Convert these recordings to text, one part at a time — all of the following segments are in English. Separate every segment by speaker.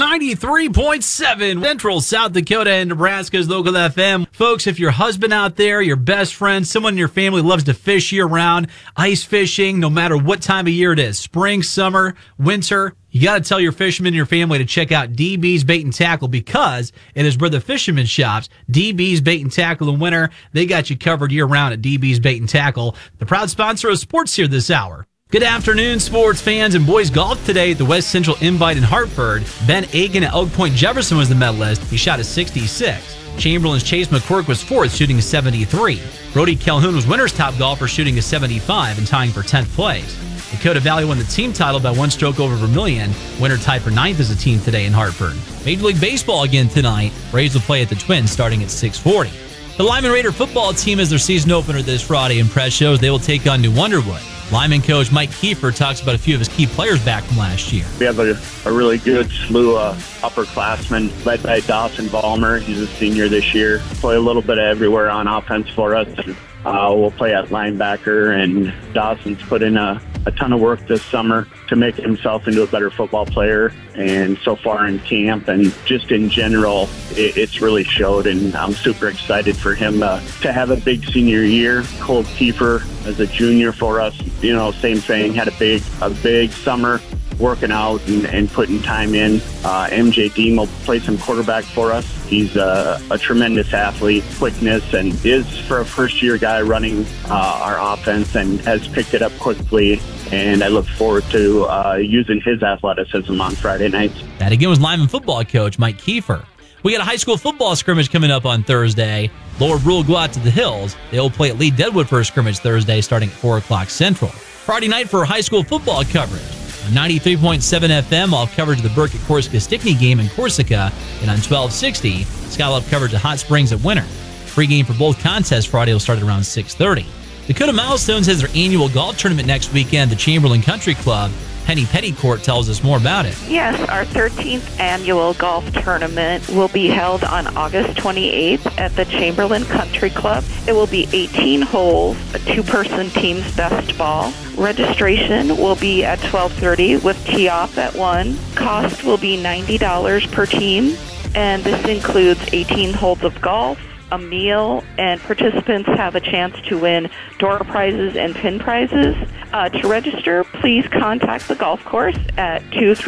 Speaker 1: 93.7 Central South Dakota and Nebraska's local FM. Folks, if your husband out there, your best friend, someone in your family loves to fish year-round, ice fishing, no matter what time of year it is, spring, summer, winter, you got to tell your fishermen and your family to check out DB's Bait and Tackle because it is where the fisherman shops. DB's Bait and Tackle in winter, they got you covered year-round at DB's Bait and Tackle, the proud sponsor of sports here this hour. Good afternoon, sports fans and boys golf today at the West Central Invite in Hartford. Ben Aiken at Elk Point Jefferson was the medalist. He shot a 66. Chamberlain's Chase McCork was fourth, shooting a 73. Brody Calhoun was winner's top golfer, shooting a 75 and tying for 10th place. Dakota Valley won the team title by one stroke over Vermilion. Winner tied for 9th as a team today in Hartford. Major League Baseball again tonight. Braves will play at the Twins starting at 6:40. The Lyman Raider football team has their season opener this Friday in press shows. They will take on New Underwood. Lyman coach Mike Kiefer talks about a few of his key players back from last year.
Speaker 2: We have a really good slew of upperclassmen led by Dawson Ballmer. He's a senior this year. Play a little bit of everywhere on offense for us. We'll play at linebacker, and Dawson's put in a ton of work this summer to make himself into a better football player. And so far in camp and just in general, it's really showed, and I'm super excited for him to have a big senior year. Cole Kiefer as a junior for us, same thing, had a big summer working out and putting time in. MJ Dean will play some quarterback for us. He's a tremendous athlete, quickness, and is for a first-year guy running our offense and has picked it up quickly. And I look forward to using his athleticism on Friday nights.
Speaker 1: That again was Lyman football coach Mike Kiefer. We got a high school football scrimmage coming up on Thursday. Lower Brule go out to the Hills. They will play at Lee Deadwood for a scrimmage Thursday starting at 4 o'clock Central. Friday night for high school football coverage. On 93.7 FM, all coverage of the Burkett Corsica Stickney game in Corsica, and on 1260, Skylab coverage of Hot Springs at Winter. Free game for both contests Friday will start at around 6:30. Dakota Milestones has their annual golf tournament next weekend at the Chamberlain Country Club. Penny Pettycourt tells us more about it.
Speaker 3: Yes, our 13th annual golf tournament will be held on August 28th at the Chamberlain Country Club. It will be 18 holes, a two-person team's best ball. Registration will be at 12:30 with tee-off at 1. Cost will be $90 per team, and this includes 18 holes of golf, a meal, and participants have a chance to win door prizes and pin prizes. To register, please contact the golf course at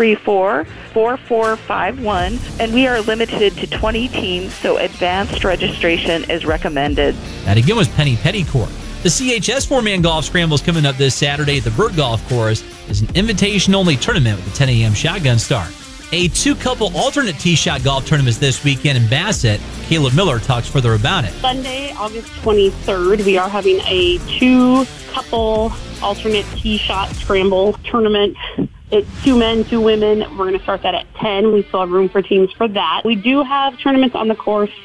Speaker 3: 234-4451, and we are limited to 20 teams, so advanced registration is recommended.
Speaker 1: That again was Penny Pettycourt. The CHS 4-man golf scramble is coming up this Saturday at the Burt Golf Course. It's an invitation-only tournament with a 10 a.m. shotgun start. A two-couple alternate tee shot golf tournament this weekend in Bassett. Caleb Miller talks further about it.
Speaker 4: Sunday, August 23rd, we are having a two-couple alternate tee shot scramble tournament. It's 2 men, 2 women. We're going to start that at 10. We still have room for teams for that. We do have tournaments on the course